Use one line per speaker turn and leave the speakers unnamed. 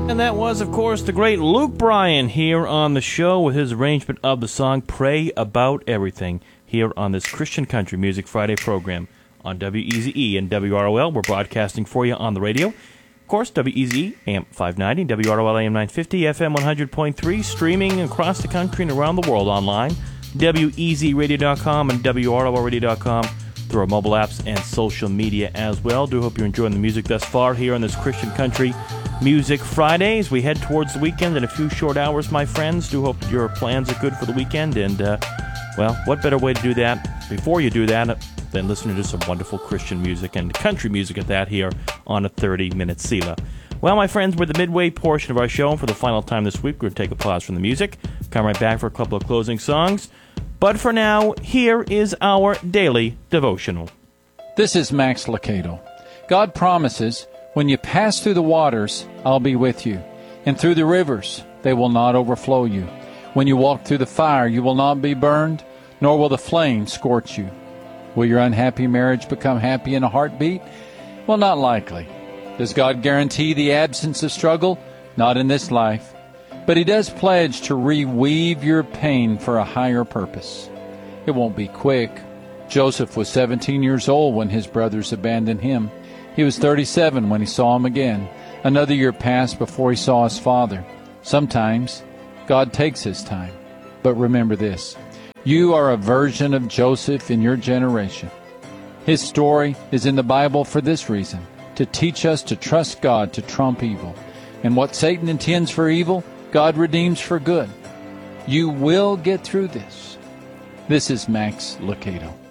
And that was, of course, the great Luke Bryan here on the show with his arrangement of the song Pray About Everything here on this Christian Country Music Friday program on WEZE and WROL. We're broadcasting for you on the radio. Of course, WEZE, AM 590, WROL, AM 950, FM 100.3, streaming across the country and around the world online, WEZradio.com and WROLradio.com, through our mobile apps and social media as well. Do hope you're enjoying the music thus far here on this Christian Country Music Fridays. We head towards the weekend in a few short hours, my friends. Do hope your plans are good for the weekend. And, well, what better way to do that before you do that than listening to some wonderful Christian music and country music at that here on a 30-minute Selah. Well, my friends, we're the midway portion of our show. And for the final time this week, we're going to take a pause from the music. Come right back for a couple of closing songs. But for now, here is our daily devotional.
This is Max Lucado. God promises, when you pass through the waters, I'll be with you. And through the rivers, they will not overflow you. When you walk through the fire, you will not be burned, nor will the flame scorch you. Will your unhappy marriage become happy in a heartbeat? Well, not likely. Does God guarantee the absence of struggle? Not in this life. But He does pledge to reweave your pain for a higher purpose. It won't be quick. Joseph was 17 years old when his brothers abandoned him. He was 37 when he saw him again. Another year passed before he saw his father. Sometimes God takes His time. But remember this. You are a version of Joseph in your generation. His story is in the Bible for this reason, to teach us to trust God to trump evil. And what Satan intends for evil, God redeems for good. You will get through this. This is Max Lucado.